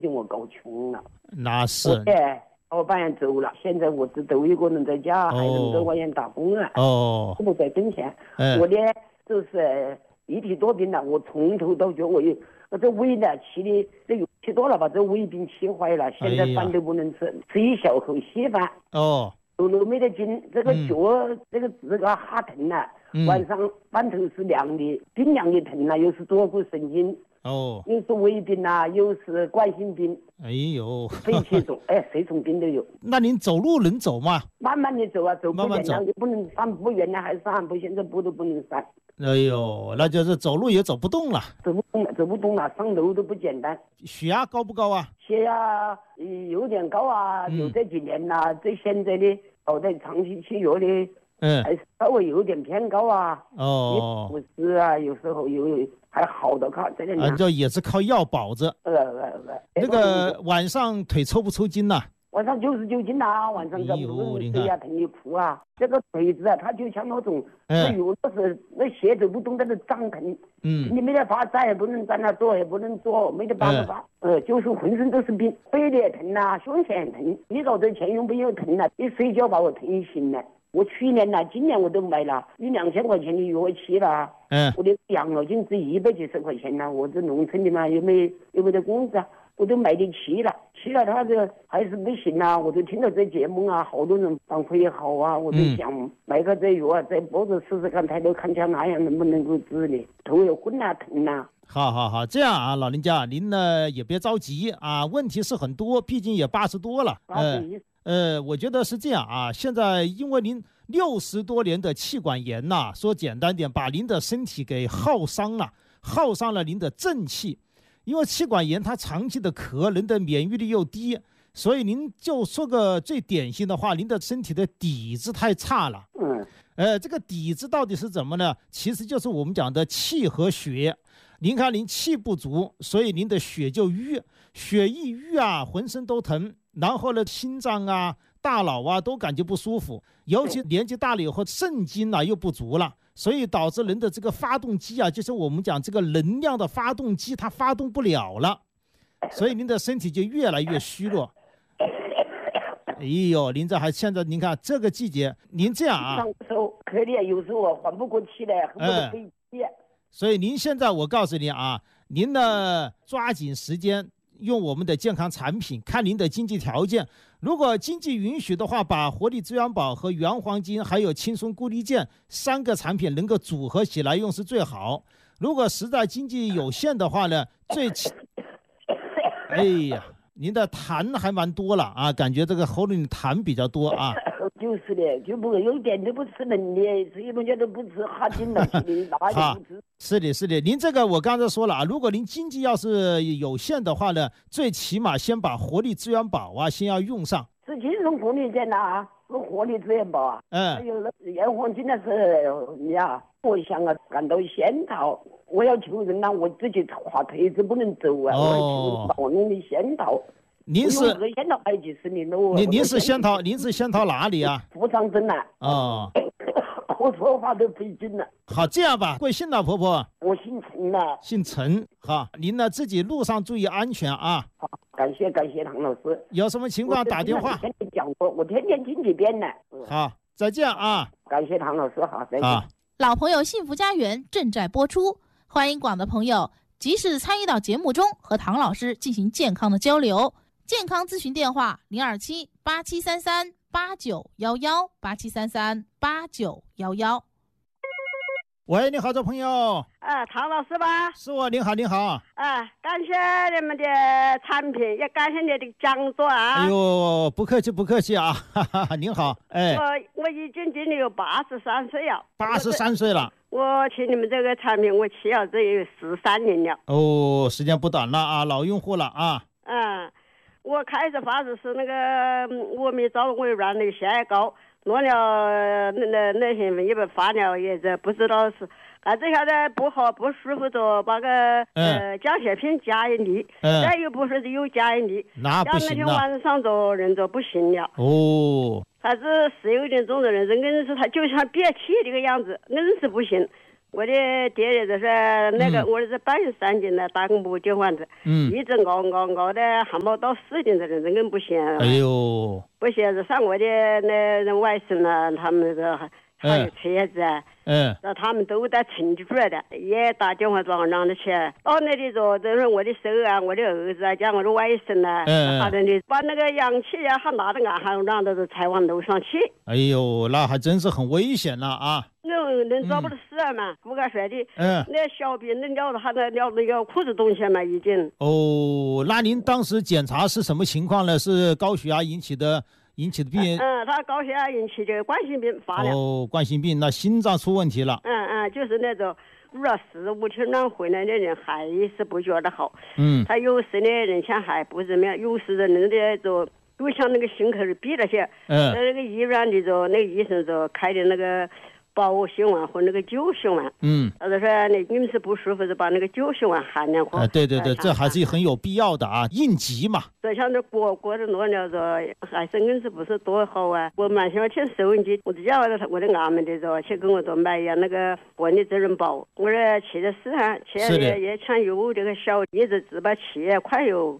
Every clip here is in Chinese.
我搞穷了。 那是。 老板也走了，现在我只都一个人在家，还能多块钱打工啊。我不在挣钱。我呢就是一体多病了，我从头到脚我这胃呢气的这有气多了把这胃病气坏了，现在饭都不能吃一小口稀饭。走路没得劲，这个脚这个指甲哈疼了，晚上半头是凉的，冰凉的疼了，又是坐骨神经。又是胃病啊，又是冠心病，肺气肿，谁种病都有。 那您走路能走吗？ 慢慢的走啊，走不远了，不能散步，原来还散步，现在步都不能散。 那就是走路也走不动了。 走不动了，上楼都不简单。 血压高不高啊？ 血压有点高啊，有这几年了，这现在的搞的长期吃药的。还稍微有点偏高啊。50啊，有时候还好的靠这个这也是靠药保着。那个晚上腿抽不抽筋呐？ 晚上就是抽筋啦，晚上这不是腿啊疼的哭啊，这个腿子啊，它就像那种有的是那鞋走不动，那个胀疼。你没得法，站也不能站了，坐也不能坐，没得办法。就是浑身都是病，背的也疼啊，胸前也疼，一搞这前胸背又疼了，一睡觉把我疼醒了。我去年呢，今年我都买了1-2000块钱的药吃了。我的养老金值100几十块钱了，我这农村的嘛，又没得工资啊，我都买得起了，他这还是不行啊。我就听到这节目啊，好多人反馈也好啊，我就想买个这药啊，在脖子试试看，抬头看起来那样能不能够治呢？头也昏啊，疼啊。 好，这样啊，老人家您呢也别着急啊，问题是很多，毕竟也80多了。我觉得是这样啊，现在因为您60多年的气管炎呐，说简单点，把您的身体给耗伤了您的正气。因为气管炎它长期的咳，人的免疫力又低，所以您就说个最典型的话，您的身体的底子太差了。这个底子到底是怎么呢？其实就是我们讲的气和血。您看您气不足，所以您的血就瘀，血一瘀啊，浑身都疼，然后呢，心脏啊、大脑啊都感觉不舒服，尤其年纪大了以后，肾精啊又不足了，所以导致人的这个发动机啊，就是我们讲这个能量的发动机，它发动不了了，所以您的身体就越来越虚弱。您这还现在您看这个季节，您这样啊， 可怜，有时候我缓不过气来，恨不得飞机。 所以您现在我告诉你啊，您呢抓紧时间用我们的健康产品，看您的经济条件，如果经济允许的话，把活力滋养宝和原黄金还有轻松固力健3个产品能够组合起来用是最好。如果实在经济有限的话呢，您的痰还蛮多了啊，感觉这个喉咙里痰比较多啊。 就是的，就不有点都不吃能的，所以人家都不吃哈进了去的，哪也不吃。 是的，您这个我刚才说了啊，如果您经济要是有限的话呢，最起码先把活力资源宝啊先要用上。 是轻松固力健啊，是活力资源宝啊。还有原黄金的是我想啊，感到仙桃，我要求人我自己滑腿子不能走啊，我要求帮我弄的仙桃。 您是仙桃还几十年了。 您是仙桃哪里啊？ 福昌镇啊。我说话都费劲了。 好，这样吧，贵姓了婆婆？ 我姓陈啊。 姓陈，好，您呢自己路上注意安全啊。 好，感谢唐老师。 有什么情况打电话。 天天讲过，我天天听几遍呢。 好，再见啊。 感谢唐老师，好，再见。 老朋友幸福家园正在播出，欢迎广大朋友及时参与到节目中，和唐老师进行健康的交流。健康咨询电话027-8733-8911，8733-8911。 喂，你好，这朋友。 唐老师吧？ 是我，您好。 感谢你们的产品，也感谢你的讲座啊。 哎呦，不客气啊，哈哈，您好。 我已经今年有83岁了。 83岁了。 我吃你们这个产品，我吃了这有13年了。 时间不短了啊，老用户了啊。 我开始发誓是那个我没找我软的血压高，弄了那些也不发了，也这不知道是这下子不好不舒服着，把个降血片加一粒，再又不是有加一粒， 那不行了。 那天晚上着人着不行了。还是10有点重的人，硬是他就像憋气这个样子，硬是不行。 我的爹就是那个，我是83斤的，打个木结婚子，一直熬的，还没到40斤的人，根本不行。 哎呦， 不行，是上我的那外甥呢，他们这还有车子，那他们都在成都住的，也打电话找让的钱。到那里说，都是我的手啊，我的儿子啊，加我的外甥啊，他的把那个氧气啊，还拿着还让到才往楼上去。 哎呦，那还真是很危险了啊！ 人找不到事嘛，不敢说的。那小病人尿的还在尿那个裤子东西嘛，已经。 哦，那您当时检查是什么情况呢？是高血压引起的病？ 他高血压引起的冠心病发了。 哦，冠心病，那心脏出问题了。 就是那种入了4-5天让回来的人还是不觉得好。他有时的人像还不怎么样，有时的人的就像那个心口闭了些。那个医院的那个医生开的那个保心丸和那个救心丸。他就说你们是不舒服，就把那个救心丸含量喝。 对，这还是很有必要的啊，应急嘛。 就像这过的多了还是硬是不是多好啊。我蛮喜欢听收音机，我就叫我的俺们的去跟我买一样那个活力责任宝。我这去的市场去也抢有这个小一直只把去快要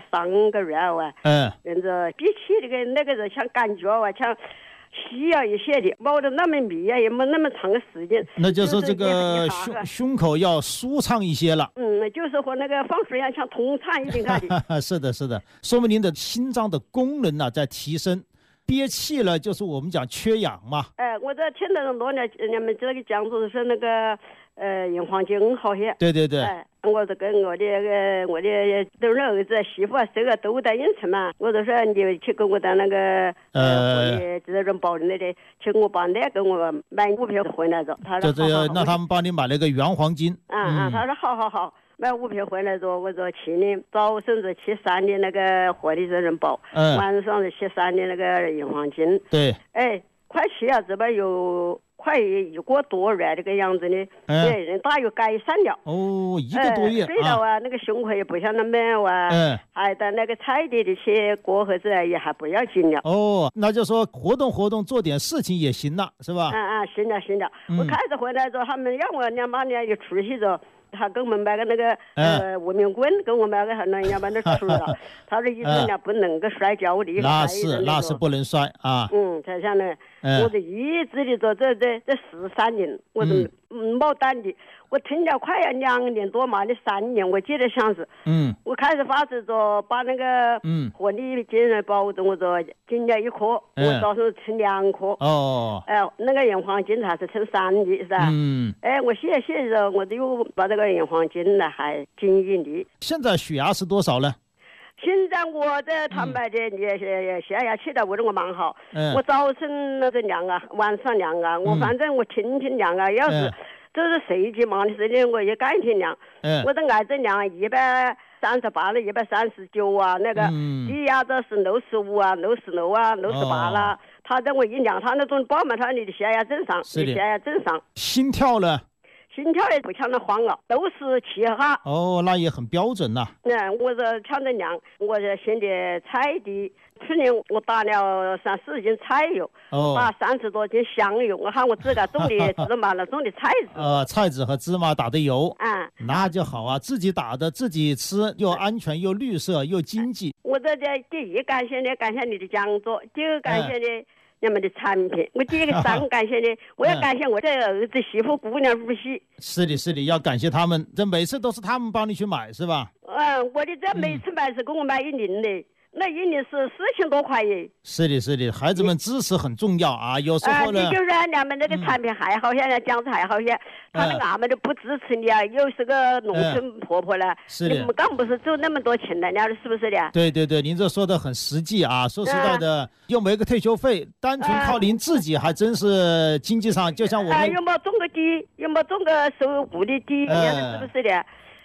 3个月啊。人家比起那个人像感觉啊，像需要一些的，没得那么密啊，也没那么长的时间。 那就是这个胸口要舒畅一些了。 就是和那个放水一样，像通畅一点的。 是的，说明您的心脏的功能呢在提升。憋气了就是我们讲缺氧嘛。 我这听了多年，你们这个讲座是那个银黄金好些。对。我就跟我的都是儿子媳妇这个都在应承嘛，我就说你去给我的那个责任保的那里，请我把那给我买5瓶回来着。他说那他们帮你买了个原黄金。 他说好。买5瓶回来着，我说去年早上是73的那个活力责任宝，晚上是73的那个银黄金。 对。 快去啊，这边有快1个多月这个样子的，人大有改善了。 1个多月。 睡了啊，那个胸口也不像那么啊。还在那个菜地里去过盒子也还不要紧了。 那就说活动做点事情也行了，是吧？ 行了。我开始回来之后，他们让我2把年就出去着。他给我们买个那个文明棍，给我买个很人家把那吃了。他说医生家不能够摔跤的。 那是不能摔啊。 才像呢，我就一直的这13年，我都没胆的。我听了快要2年多嘛的3年，我记得像是。我开始发誓着把那个活力精神保证，我说进了1颗，我早上吃2颗。那个银黄金还是吃3的是吧？我谢着我就又把这个银黄金呢还经营的。 现在血压是多少呢？ 现在我在坦白的，血压起的我蛮好。我早晨那个量啊，晚上量啊，我反正我天天量啊，要是就是随机忙的时间，我也干天量。我都挨着量138了，139啊，那个低压的是65啊，66啊，68啦。他在我一量，他那种报嘛，他你的血压正常，你血压正常。 心跳呢？ 心跳也不像那慌了，都是7哈。 那也很标准呐。 我这抢着量，我这现在菜地，去年我打了3-4斤菜油，打30多斤香油，我喊我自个种的芝麻了，种的菜籽。 菜籽和芝麻打的油。那就好啊，自己打的自己吃，又安全又绿色又经济。 我这第一感谢你的讲座，第二感谢你们的产品，我第一个3感谢你，我要感谢我的儿子媳妇姑娘夫妻。 是的，要感谢他们，这每次都是他们帮你去买是吧？ 我的这每次买是给我买1年的。那1年是4000多块耶。是的，孩子们支持很重要啊。有时候呢， 你就是俺们那个产品还好些，讲的还好些，他们俺们都不支持你啊。又是个农村婆婆了，你们刚不是挣那么多钱的，你说是不是的？ 对，您这说的很实际啊。说实在的，又没个退休费，单纯靠您自己还真是经济上，就像我们有没有种个地，有没有种个收谷的地，是不是的？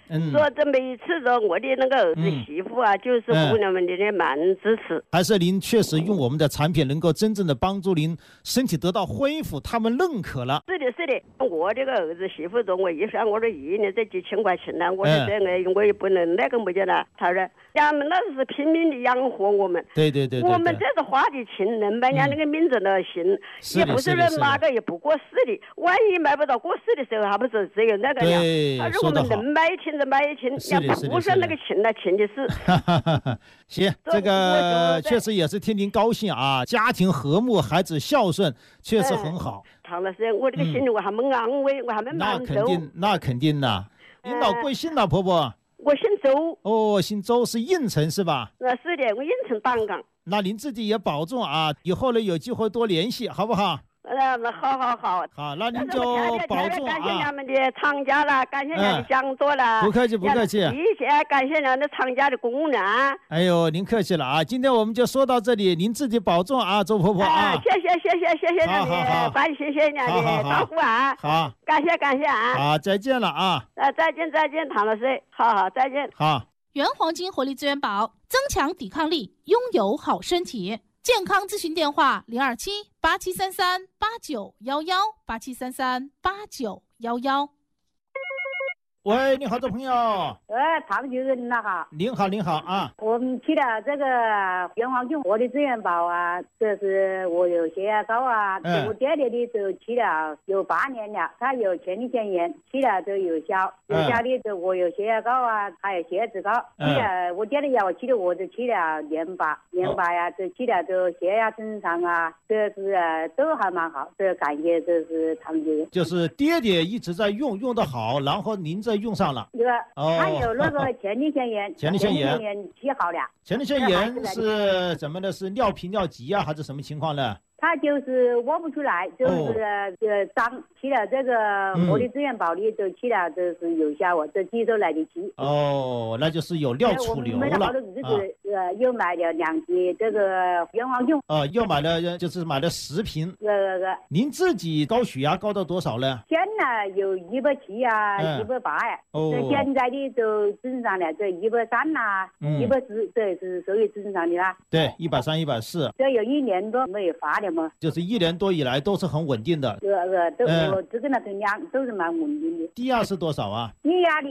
说这每次说我的那个儿子媳妇啊，就是姑娘们的蛮支持。 还是您确实用我们的产品能够真正的帮助您身体得到恢复，他们认可了。 是的，我这个儿子媳妇中我一算，我说一年这几千块钱呢，我说这个我也不能那个么讲了，他说他们那是拼命的养活我们。 对， 我们这是花的钱，能买人家那个名字的行，也不是人哪个也不过世的，万一买不到过世的时候，还不是只有那个样。他说我们能买钱就买钱，要不是那个钱了，钱的事。 行，这个确实也是替您高兴啊，家庭和睦，孩子孝顺，确实很好。 唐老师，我这个心里我还没安慰，我还没满足。 那肯定的。您老贵姓了，婆婆？ 我姓周。 哦，姓周是应城是吧？ 是的，我应城担岗。 那您自己也保重啊，以后呢有机会多联系，好不好？ 好， 那您就保重啊！ 感谢咱们的厂家了，感谢咱的讲座了， 不客气。 谢谢，感谢咱的厂家的工人。 哎呦，您客气了啊！今天我们就说到这里，您自己保重啊，周婆婆啊！ 谢谢您的关心，谢谢您的照顾啊！ 好， 感谢啊！ 好，再见了啊！ 再见，唐老师，好，再见。 好， 原黄金活力资源宝，增强抵抗力，拥有好身体。健康咨询电话027-8733-8911，8733-8911。 喂，你好，这朋友。 唐主任你好。 您好啊。 我们去了这个原黄金活力资源宝啊，这是我有血压高啊，我爹爹的时候去了有8年了，他有前列腺炎，去了都有效的时候我有血压高啊，还有血脂高，去了我爹爹要我去的，我就去了年把呀，就去了都血压正常啊，这是都还蛮好，这感谢这是唐主任。 就是爹爹一直在用得好，然后您这用上了。 他有那个前列腺炎， 前列腺炎治好了。 前列腺炎是怎么的？是尿频尿急啊，还是什么情况呢？ 他就是屙不出来，就是脏，去了这个活力资源宝里就去了，就是有效哦，这肌肉来得及。 那就是有尿储留了。我们好多日子又买了2斤这个原黄金。 又买了10瓶。您自己高血压高到多少呢？ 现在有170啊，180呀。现在的都正常了，这130啊，140，这是属于正常的啦。 对，130、140。 这有1年多没有发的。 就是1年多以来都是很稳定的， 都这个那个量都是蛮稳定的。 低压是多少啊？ 低压的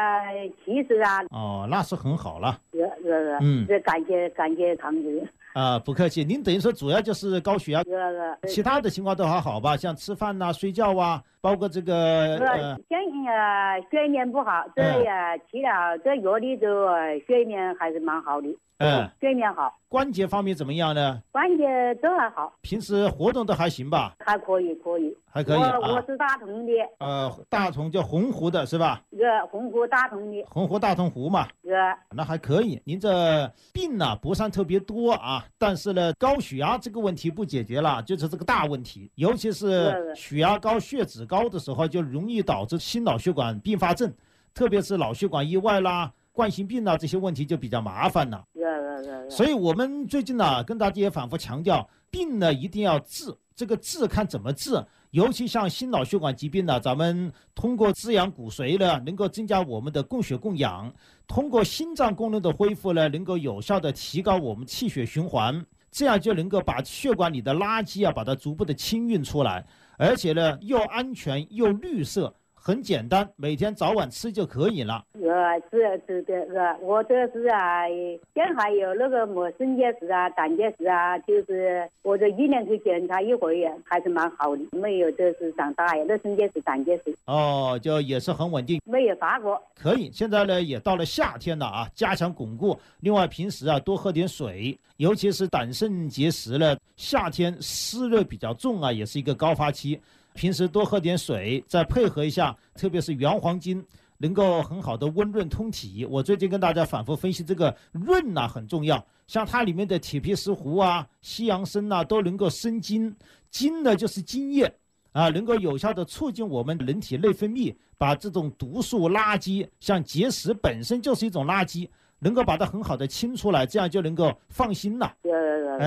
70啊。 那是很好了。 这感谢唐主任。 不客气。您等于说主要就是高血压，其他的情况都还好吧？像吃饭啊、睡觉啊，包括这个睡眠不好，这也吃了这药的就睡眠还是蛮好的。睡眠好。关节方面怎么样呢？ 关节都还好。 平时活动都还行吧？ 还可以。 还可以。 我是大同的。 大同叫洪湖的是吧？ 洪湖大同的。 洪湖大同湖嘛。那还可以。您这病呢不算特别多啊，但是呢高血压这个问题不解决了，就是这个大问题，尤其是血压高、血脂高的时候，就容易导致心脑血管并发症，特别是脑血管意外啦、冠心病啊这些问题就比较麻烦了。所以我们最近呢跟大家也反复强调，病呢一定要治，这个治看怎么治，尤其像心脑血管疾病呢，咱们通过滋养骨髓呢能够增加我们的供血供氧，通过心脏功能的恢复呢能够有效的提高我们气血循环，这样就能够把血管里的垃圾把它逐步的清运出来，而且呢又安全又绿色，很简单，每天早晚吃就可以了。 是的，我这是现在还有那个肾结石啊、胆结石啊，就是我这1年去检查一回，还是蛮好的，没有这是长大呀，那肾结石、胆结石。 就也是很稳定， 没有发过。 可以，现在呢也到了夏天了啊，加强巩固。另外平时多喝点水，尤其是胆肾结石呢，夏天湿热比较重啊，也是一个高发期。平时多喝点水，再配合一下，特别是原黄金，能够很好的温润通体。我最近跟大家反复分析这个润很重要，像它里面的铁皮石斛啊、西洋参啊，都能够生津。津呢就是津液能够有效的促进我们人体内分泌，把这种毒素垃圾，像结石本身就是一种垃圾，能够把它很好的清出来，这样就能够放心了。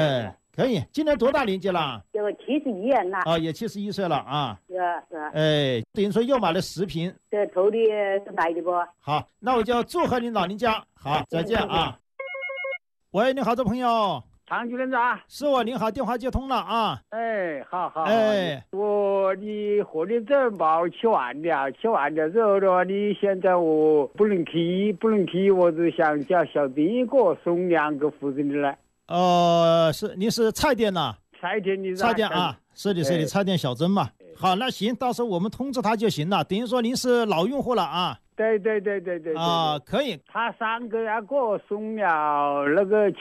可以。今年多大年纪了？ 有71年了。 啊，也71岁了啊。 是。 哎，等于说又买了10瓶。 这头的是买的不？ 好，那我就祝贺您老人家。好，再见啊。喂，你好，这朋友。 常主任啊， 是我，您好，电话接通了啊。 哎，好， 哎， 你合理证报7万了之后的，你现在我不能去，我就想叫小丁给我送2个胡子的来。 是，您是菜店呐？ 菜店的。 菜店啊，是的，菜店小珍嘛。好，那行，到时候我们通知他就行了。等于说您是老用户了啊。 对。 啊，可以。 他3个要给我送了那个